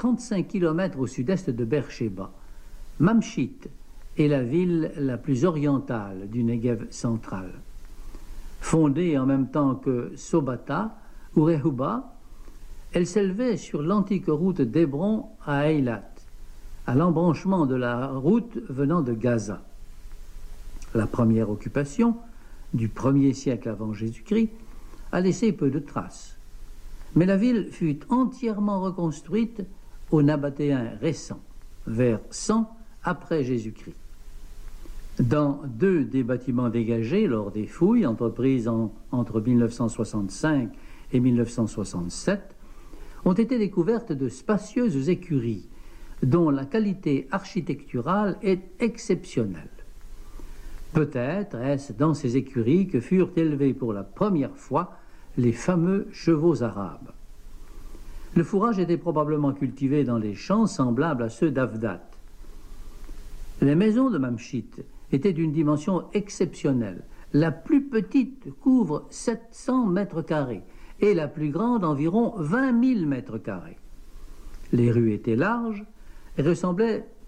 35 km au sud-est de Beersheba. Mamshit est la ville la plus orientale du Negev central. Fondée en même temps que Sobata ou Rehuba, elle s'élevait sur l'antique route d'Hébron à Eilat, à l'embranchement de la route venant de Gaza. La première occupation, du 1er siècle avant Jésus-Christ, a laissé peu de traces. Mais la ville fut entièrement reconstruite au Nabatéen récent, vers 100 après Jésus-Christ. Dans 2 des bâtiments dégagés lors des fouilles entreprises entre 1965 et 1967, ont été découvertes de spacieuses écuries dont la qualité architecturale est exceptionnelle. Peut-être est-ce dans ces écuries que furent élevés pour la première fois les fameux chevaux arabes. Le fourrage était probablement cultivé dans les champs semblables à ceux d'Avdat. Les maisons de Mamshit étaient d'une dimension exceptionnelle. La plus petite couvre 700 mètres carrés et la plus grande environ 20 000 mètres carrés. Les rues étaient larges et ressemblaient